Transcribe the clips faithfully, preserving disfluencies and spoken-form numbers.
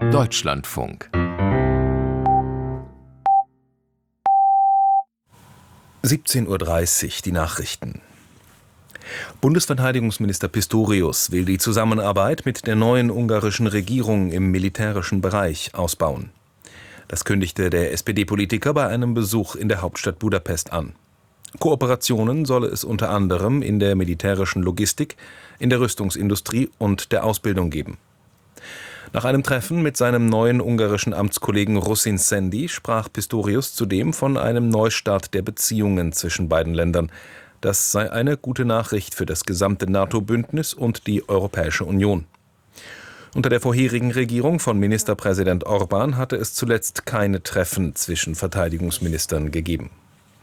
Deutschlandfunk. siebzehn Uhr dreißig, die Nachrichten. Bundesverteidigungsminister Pistorius will die Zusammenarbeit mit der neuen ungarischen Regierung im militärischen Bereich ausbauen. Das kündigte der S P D-Politiker bei einem Besuch in der Hauptstadt Budapest an. Kooperationen solle es unter anderem in der militärischen Logistik, in der Rüstungsindustrie und der Ausbildung geben. Nach einem Treffen mit seinem neuen ungarischen Amtskollegen Rusin Szendi sprach Pistorius zudem von einem Neustart der Beziehungen zwischen beiden Ländern. Das sei eine gute Nachricht für das gesamte NATO-Bündnis und die Europäische Union. Unter der vorherigen Regierung von Ministerpräsident Orbán hatte es zuletzt keine Treffen zwischen Verteidigungsministern gegeben.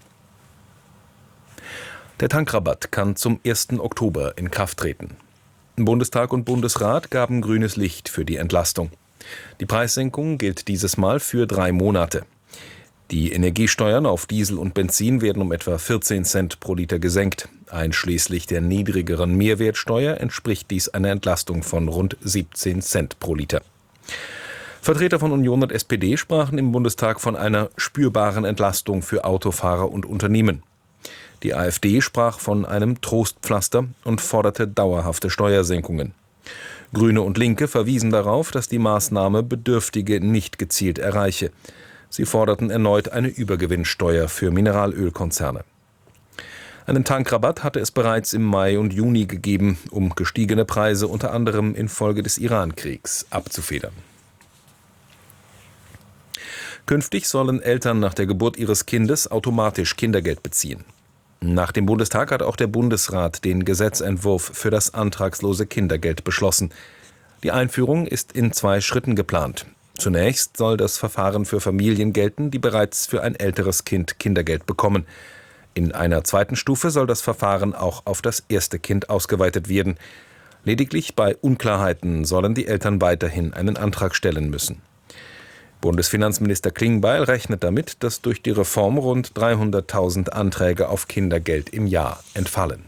Der Tankrabatt kann zum ersten Oktober in Kraft treten. Bundestag und Bundesrat gaben grünes Licht für die Entlastung. Die Preissenkung gilt dieses Mal für drei Monate. Die Energiesteuern auf Diesel und Benzin werden um etwa vierzehn Cent pro Liter gesenkt. Einschließlich der niedrigeren Mehrwertsteuer entspricht dies einer Entlastung von rund siebzehn Cent pro Liter. Vertreter von Union und S P D sprachen im Bundestag von einer spürbaren Entlastung für Autofahrer und Unternehmen. Die AfD sprach von einem Trostpflaster und forderte dauerhafte Steuersenkungen. Grüne und Linke verwiesen darauf, dass die Maßnahme Bedürftige nicht gezielt erreiche. Sie forderten erneut eine Übergewinnsteuer für Mineralölkonzerne. Einen Tankrabatt hatte es bereits im Mai und Juni gegeben, um gestiegene Preise unter anderem infolge des Iran-Kriegs abzufedern. Künftig sollen Eltern nach der Geburt ihres Kindes automatisch Kindergeld beziehen. Nach dem Bundestag hat auch der Bundesrat den Gesetzentwurf für das antragslose Kindergeld beschlossen. Die Einführung ist in zwei Schritten geplant. Zunächst soll das Verfahren für Familien gelten, die bereits für ein älteres Kind Kindergeld bekommen. In einer zweiten Stufe soll das Verfahren auch auf das erste Kind ausgeweitet werden. Lediglich bei Unklarheiten sollen die Eltern weiterhin einen Antrag stellen müssen. Bundesfinanzminister Klingbeil rechnet damit, dass durch die Reform rund dreihunderttausend Anträge auf Kindergeld im Jahr entfallen.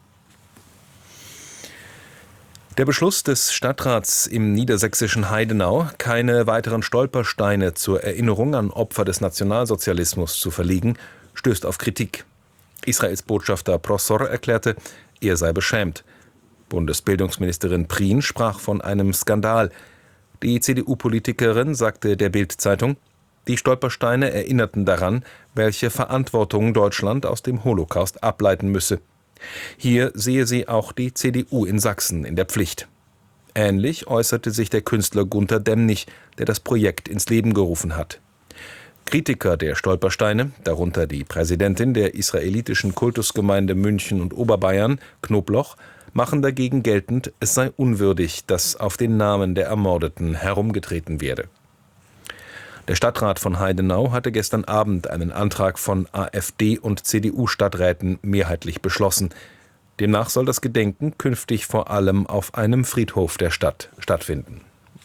Der Beschluss des Stadtrats im niedersächsischen Heidenau, keine weiteren Stolpersteine zur Erinnerung an Opfer des Nationalsozialismus zu verlegen, stößt auf Kritik. Israels Botschafter Prosor erklärte, er sei beschämt. Bundesbildungsministerin Prien sprach von einem Skandal. Die C D U-Politikerin sagte der Bild-Zeitung, die Stolpersteine erinnerten daran, welche Verantwortung Deutschland aus dem Holocaust ableiten müsse. Hier sehe sie auch die C D U in Sachsen in der Pflicht. Ähnlich äußerte sich der Künstler Gunter Demnig, der das Projekt ins Leben gerufen hat. Kritiker der Stolpersteine, darunter die Präsidentin der israelitischen Kultusgemeinde München und Oberbayern, Knobloch, machen dagegen geltend, es sei unwürdig, dass auf den Namen der Ermordeten herumgetreten werde. Der Stadtrat von Heidenau hatte gestern Abend einen Antrag von AfD und C D U-Stadträten mehrheitlich beschlossen. Demnach soll das Gedenken künftig vor allem auf einem Friedhof der Stadt stattfinden.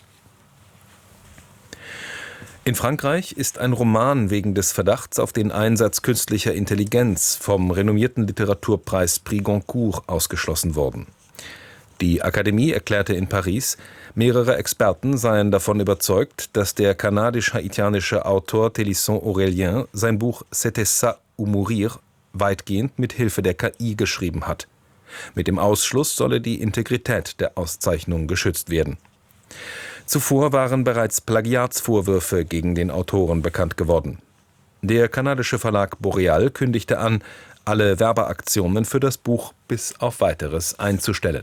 In Frankreich ist ein Roman wegen des Verdachts auf den Einsatz künstlicher Intelligenz vom renommierten Literaturpreis Prix Goncourt ausgeschlossen worden. Die Akademie erklärte in Paris, mehrere Experten seien davon überzeugt, dass der kanadisch-haitianische Autor Télisson Aurélien sein Buch C'était ça ou mourir weitgehend mit Hilfe der K I geschrieben hat. Mit dem Ausschluss solle die Integrität der Auszeichnung geschützt werden. Zuvor waren bereits Plagiatsvorwürfe gegen den Autoren bekannt geworden. Der kanadische Verlag Boreal kündigte an, alle Werbeaktionen für das Buch bis auf Weiteres einzustellen.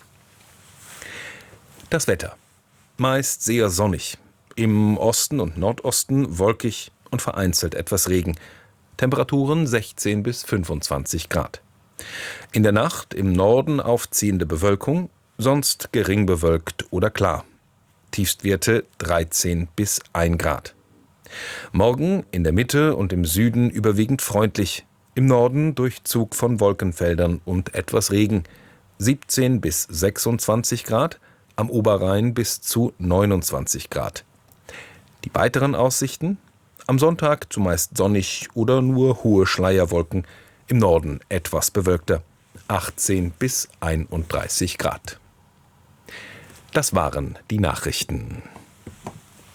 Das Wetter. Meist sehr sonnig. Im Osten und Nordosten wolkig und vereinzelt etwas Regen. Temperaturen sechzehn bis fünfundzwanzig Grad. In der Nacht im Norden aufziehende Bewölkung, sonst gering bewölkt oder klar. Tiefstwerte dreizehn bis ein Grad. Morgen in der Mitte und im Süden überwiegend freundlich, im Norden Durchzug von Wolkenfeldern und etwas Regen, siebzehn bis sechsundzwanzig Grad, am Oberrhein bis zu neunundzwanzig Grad. Die weiteren Aussichten? Am Sonntag zumeist sonnig oder nur hohe Schleierwolken, im Norden etwas bewölkter, achtzehn bis einunddreißig Grad. Das waren die Nachrichten.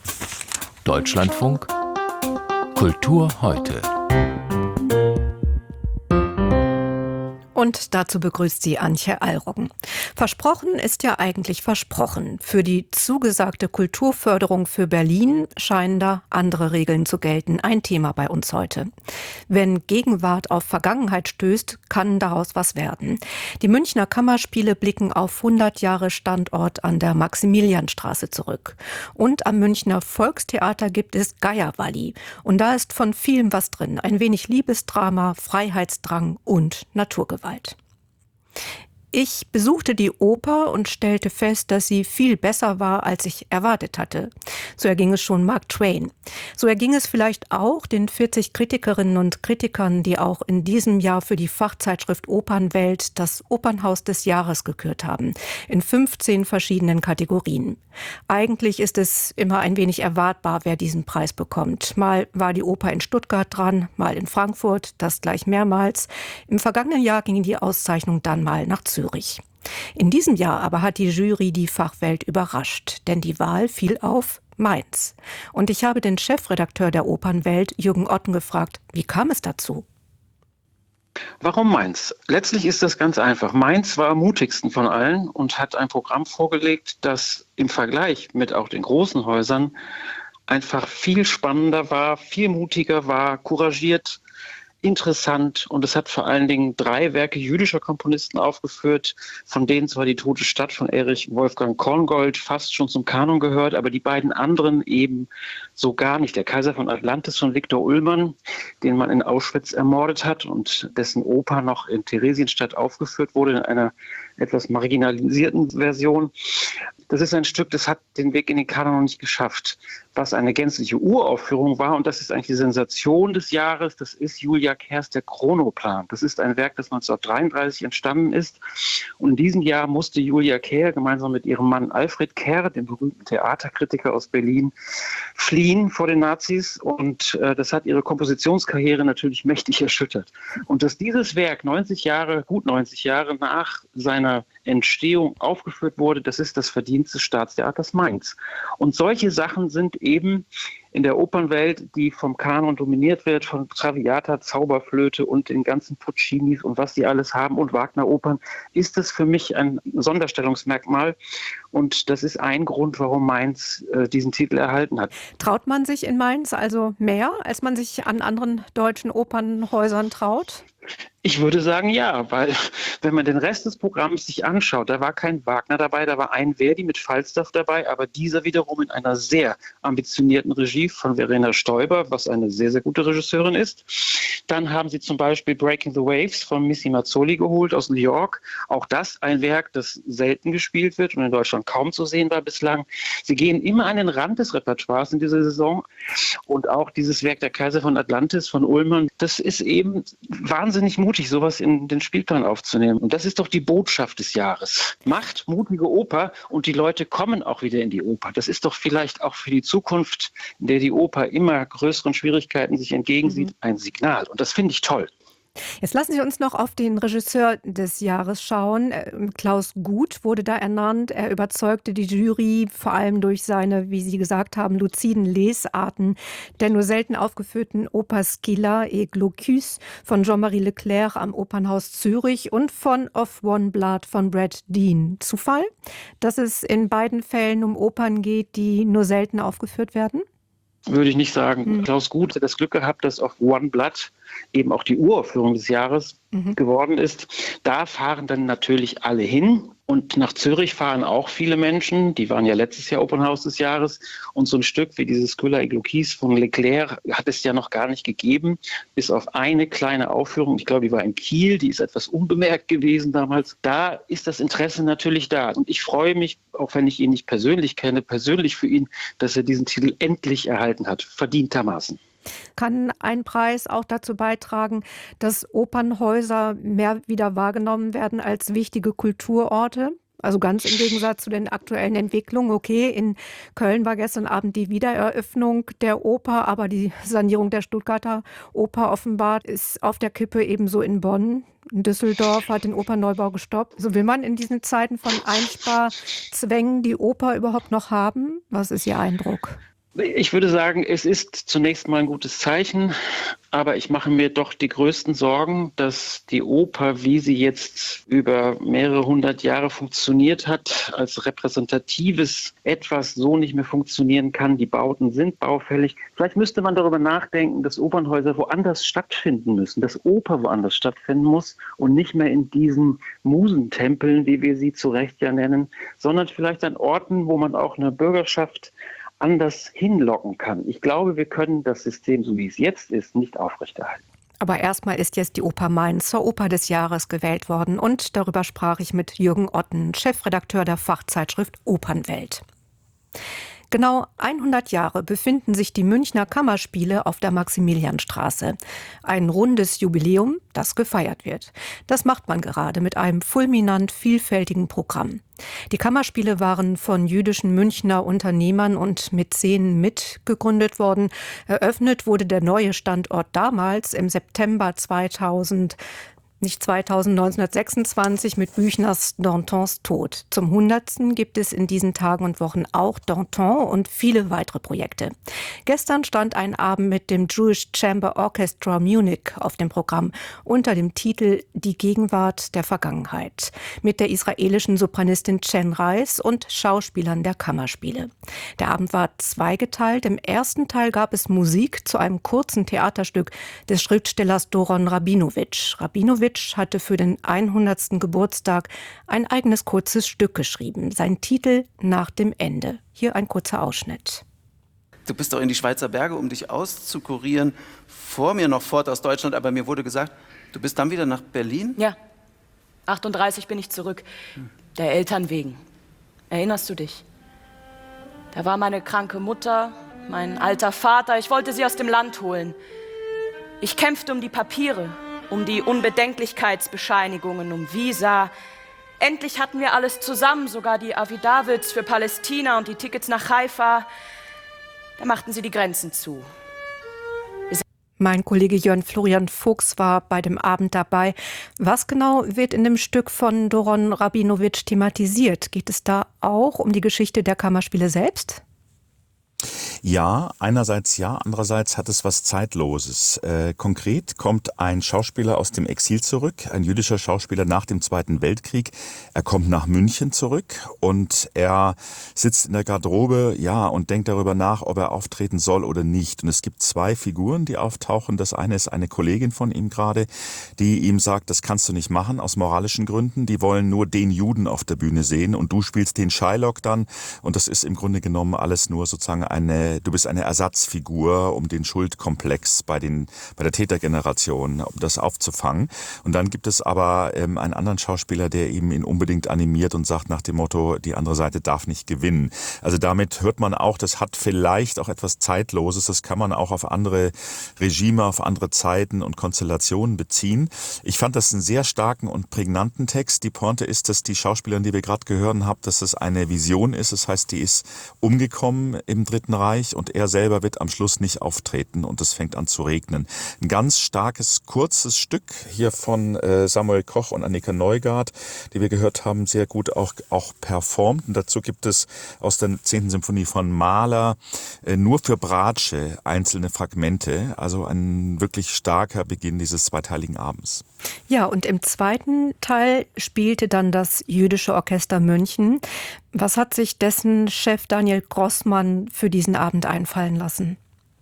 Deutschlandfunk Kultur heute. Und dazu begrüßt sie Antje Allroggen. Versprochen ist ja eigentlich versprochen. Für die zugesagte Kulturförderung für Berlin scheinen da andere Regeln zu gelten. Ein Thema bei uns heute. Wenn Gegenwart auf Vergangenheit stößt, kann daraus was werden. Die Münchner Kammerspiele blicken auf hundert Jahre Standort an der Maximilianstraße zurück. Und am Münchner Volkstheater gibt es Geierwalli. Und da ist von vielem was drin. Ein wenig Liebesdrama, Freiheitsdrang und Naturgewalt. Ich besuchte die Oper und stellte fest, dass sie viel besser war, als ich erwartet hatte. So erging es schon Mark Twain. So erging es vielleicht auch den vierzig Kritikerinnen und Kritikern, die auch in diesem Jahr für die Fachzeitschrift Opernwelt das Opernhaus des Jahres gekürt haben. In fünfzehn verschiedenen Kategorien. Eigentlich ist es immer ein wenig erwartbar, wer diesen Preis bekommt. Mal war die Oper in Stuttgart dran, mal in Frankfurt, das gleich mehrmals. Im vergangenen Jahr ging die Auszeichnung dann mal nach Zürich. In diesem Jahr aber hat die Jury die Fachwelt überrascht, denn die Wahl fiel auf Mainz. Und ich habe den Chefredakteur der Opernwelt, Jürgen Otten, gefragt, wie kam es dazu? Warum Mainz? Letztlich ist das ganz einfach. Mainz war am mutigsten von allen und hat ein Programm vorgelegt, das im Vergleich mit auch den großen Häusern einfach viel spannender war, viel mutiger war, couragiert, interessant, und es hat vor allen Dingen drei Werke jüdischer Komponisten aufgeführt, von denen zwar die Tote Stadt von Erich Wolfgang Korngold fast schon zum Kanon gehört, aber die beiden anderen eben so gar nicht. Der Kaiser von Atlantis von Viktor Ullmann, den man in Auschwitz ermordet hat und dessen Oper noch in Theresienstadt aufgeführt wurde, in einer etwas marginalisierten Version. Das ist ein Stück, das hat den Weg in den Kanon noch nicht geschafft, was eine gänzliche Uraufführung war. Und das ist eigentlich die Sensation des Jahres. Das ist Julia Kehrs Der Chronoplan. Das ist ein Werk, das neunzehnhundertdreiunddreißig entstanden ist. Und in diesem Jahr musste Julia Kehr gemeinsam mit ihrem Mann Alfred Kehr, dem berühmten Theaterkritiker aus Berlin, fliehen vor den Nazis. Und äh, das hat ihre Kompositionskarriere natürlich mächtig erschüttert. Und dass dieses Werk neunzig Jahre, gut neunzig Jahre nach seiner Entstehung aufgeführt wurde, das ist das Verdienst des Staatstheaters Mainz. Und solche Sachen sind eben in der Opernwelt, die vom Kanon dominiert wird, von Traviata, Zauberflöte und den ganzen Puccinis und was die alles haben und Wagner-Opern, ist das für mich ein Sonderstellungsmerkmal. Und das ist ein Grund, warum Mainz äh, diesen Titel erhalten hat. Traut man sich in Mainz also mehr, als man sich an anderen deutschen Opernhäusern traut? Ich würde sagen, ja, weil wenn man den Rest des Programms sich anschaut, da war kein Wagner dabei, da war ein Verdi mit Falstaff dabei, aber dieser wiederum in einer sehr ambitionierten Regie von Verena Stoiber, was eine sehr, sehr gute Regisseurin ist. Dann haben sie zum Beispiel Breaking the Waves von Missy Mazzoli geholt aus New York. Auch das ein Werk, das selten gespielt wird und in Deutschland kaum zu sehen war bislang. Sie gehen immer an den Rand des Repertoires in dieser Saison. Und auch dieses Werk Der Kaiser von Atlantis von Ullmann, das ist eben wahnsinnig mutig, sowas in den Spielplan aufzunehmen. Und das ist doch die Botschaft des Jahres. Macht mutige Oper und die Leute kommen auch wieder in die Oper. Das ist doch vielleicht auch für die Zukunft, in der die Oper immer größeren Schwierigkeiten sich entgegensieht, mhm. ein Signal. Und das finde ich toll. Jetzt lassen Sie uns noch auf den Regisseur des Jahres schauen. Klaus Guth wurde da ernannt. Er überzeugte die Jury vor allem durch seine, wie Sie gesagt haben, luziden Lesarten der nur selten aufgeführten Oper Scylla et Glaucus von Jean-Marie Leclerc am Opernhaus Zürich und von Of One Blood von Brad Dean. Zufall, dass es in beiden Fällen um Opern geht, die nur selten aufgeführt werden? Würde ich nicht sagen. Hm. Klaus Guth hat das Glück gehabt, dass Of One Blood eben auch die Uraufführung des Jahres mhm. geworden ist. Da fahren dann natürlich alle hin. Und nach Zürich fahren auch viele Menschen. Die waren ja letztes Jahr Opernhaus des Jahres. Und so ein Stück wie dieses Scylla et Glaucus von Leclerc hat es ja noch gar nicht gegeben. Bis auf eine kleine Aufführung. Ich glaube, die war in Kiel. Die ist etwas unbemerkt gewesen damals. Da ist das Interesse natürlich da. Und ich freue mich, auch wenn ich ihn nicht persönlich kenne, persönlich für ihn, dass er diesen Titel endlich erhalten hat. Verdientermaßen. Kann ein Preis auch dazu beitragen, dass Opernhäuser mehr wieder wahrgenommen werden als wichtige Kulturorte? Also ganz im Gegensatz zu den aktuellen Entwicklungen. Okay, in Köln war gestern Abend die Wiedereröffnung der Oper, aber die Sanierung der Stuttgarter Oper offenbar ist auf der Kippe, ebenso in Bonn. In Düsseldorf hat den Opernneubau gestoppt. So will man in diesen Zeiten von Einsparzwängen die Oper überhaupt noch haben? Was ist Ihr Eindruck? Ich würde sagen, es ist zunächst mal ein gutes Zeichen, aber ich mache mir doch die größten Sorgen, dass die Oper, wie sie jetzt über mehrere hundert Jahre funktioniert hat, als repräsentatives Etwas so nicht mehr funktionieren kann. Die Bauten sind baufällig. Vielleicht müsste man darüber nachdenken, dass Opernhäuser woanders stattfinden müssen, dass Oper woanders stattfinden muss und nicht mehr in diesen Musentempeln, wie wir sie zu Recht ja nennen, sondern vielleicht an Orten, wo man auch eine Bürgerschaft anders hinlocken kann. Ich glaube, wir können das System, so wie es jetzt ist, nicht aufrechterhalten. Aber erstmal ist jetzt die Oper Mainz zur Oper des Jahres gewählt worden. Und darüber sprach ich mit Jürgen Otten, Chefredakteur der Fachzeitschrift Opernwelt. Genau hundert Jahre befinden sich die Münchner Kammerspiele auf der Maximilianstraße. Ein rundes Jubiläum, das gefeiert wird. Das macht man gerade mit einem fulminant vielfältigen Programm. Die Kammerspiele waren von jüdischen Münchner Unternehmern und Mäzenen mitgegründet worden. Eröffnet wurde der neue Standort damals im September zweitausend. Nicht zweitausend, neunzehnhundertsechsundzwanzig mit Büchners Dantons Tod. Zum hundertsten gibt es in diesen Tagen und Wochen auch Danton und viele weitere Projekte. Gestern stand ein Abend mit dem Jewish Chamber Orchestra Munich auf dem Programm unter dem Titel Die Gegenwart der Vergangenheit mit der israelischen Sopranistin Chen Reis und Schauspielern der Kammerspiele. Der Abend war zweigeteilt. Im ersten Teil gab es Musik zu einem kurzen Theaterstück des Schriftstellers Doron Rabinowitsch. Rabinowitsch hatte für den hundertsten Geburtstag ein eigenes kurzes Stück geschrieben. Sein Titel Nach dem Ende. Hier ein kurzer Ausschnitt. Du bist doch in die Schweizer Berge, um dich auszukurieren. Vor mir noch fort aus Deutschland, aber mir wurde gesagt, du bist dann wieder nach Berlin? Ja, achtunddreißig bin ich zurück. Der Eltern wegen. Erinnerst du dich? Da war meine kranke Mutter, mein alter Vater. Ich wollte sie aus dem Land holen. Ich kämpfte um die Papiere, um die Unbedenklichkeitsbescheinigungen, um Visa. Endlich hatten wir alles zusammen, sogar die Affidavits für Palästina und die Tickets nach Haifa. Da machten sie die Grenzen zu. Mein Kollege Jörn Florian Fuchs war bei dem Abend dabei. Was genau wird in dem Stück von Doron Rabinowitsch thematisiert? Geht es da auch um die Geschichte der Kammerspiele selbst? Ja, einerseits ja, andererseits hat es was Zeitloses. Äh, konkret kommt ein Schauspieler aus dem Exil zurück, ein jüdischer Schauspieler nach dem Zweiten Weltkrieg. Er kommt nach München zurück und er sitzt in der Garderobe, ja, und denkt darüber nach, ob er auftreten soll oder nicht. Und es gibt zwei Figuren, die auftauchen. Das eine ist eine Kollegin von ihm gerade, die ihm sagt, das kannst du nicht machen, aus moralischen Gründen. Die wollen nur den Juden auf der Bühne sehen und du spielst den Shylock dann. Und das ist im Grunde genommen alles nur sozusagen eine, du bist eine Ersatzfigur, um den Schuldkomplex bei den, bei der Tätergeneration, um das aufzufangen. Und dann gibt es aber ähm, einen anderen Schauspieler, der eben ihn unbedingt animiert und sagt nach dem Motto, die andere Seite darf nicht gewinnen. Also damit hört man auch, das hat vielleicht auch etwas Zeitloses, das kann man auch auf andere Regime, auf andere Zeiten und Konstellationen beziehen. Ich fand das einen sehr starken und prägnanten Text. Die Pointe ist, dass die Schauspielerin, die wir gerade gehört haben, dass es eine Vision ist. Das heißt, die ist umgekommen im Dritten Reich und er selber wird am Schluss nicht auftreten und es fängt an zu regnen. Ein ganz starkes, kurzes Stück hier von äh, Samuel Koch und Annika Neugaard, die wir gehört haben, sehr gut auch, auch performt. Und dazu gibt es aus der zehnten Symphonie von Mahler äh, nur für Bratsche einzelne Fragmente. Also ein wirklich starker Beginn dieses zweiteiligen Abends. Ja, und im zweiten Teil spielte dann das Jüdische Orchester München. Was hat sich dessen Chef Daniel Grossmann für diesen Abend einfallen lassen?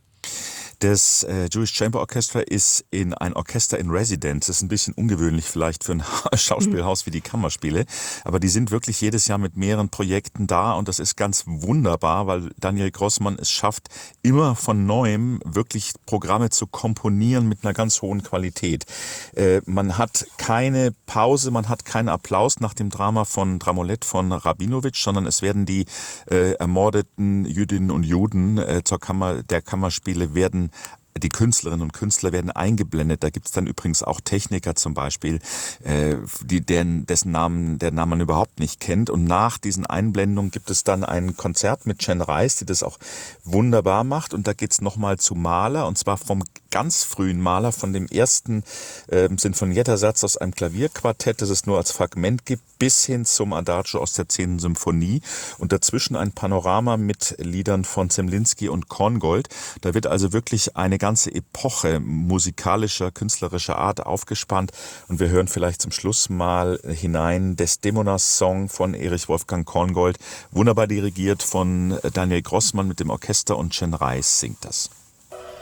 Das äh, Jewish Chamber Orchestra ist in ein Orchester in Residence. Das ist ein bisschen ungewöhnlich vielleicht für ein Schauspielhaus wie die Kammerspiele. Aber die sind wirklich jedes Jahr mit mehreren Projekten da und das ist ganz wunderbar, weil Daniel Grossmann es schafft, immer von Neuem wirklich Programme zu komponieren mit einer ganz hohen Qualität. Äh, man hat keine Pause, man hat keinen Applaus nach dem Drama von Dramolett von Rabinowitsch, sondern es werden die äh, ermordeten Jüdinnen und Juden äh, zur Kammer, der Kammerspiele werden Die Künstlerinnen und Künstler werden eingeblendet. Da gibt es dann übrigens auch Techniker zum Beispiel, äh, die, deren, dessen Namen, der Namen man überhaupt nicht kennt. Und nach diesen Einblendungen gibt es dann ein Konzert mit Jen Reis, die das auch wunderbar macht. Und da geht es nochmal zu Mahler, und zwar vom ganz frühen Mahler, von dem ersten äh, Sinfonietter-Satz aus einem Klavierquartett, das es nur als Fragment gibt, bis hin zum Adagio aus der zehnten Symphonie. Und dazwischen ein Panorama mit Liedern von Zemlinsky und Korngold. Da wird also wirklich eine ganze Epoche musikalischer, künstlerischer Art aufgespannt. Und wir hören vielleicht zum Schluss mal hinein Desdemonas Song von Erich Wolfgang Korngold, wunderbar dirigiert von Daniel Grossmann mit dem Orchester, und Jen Reis singt das.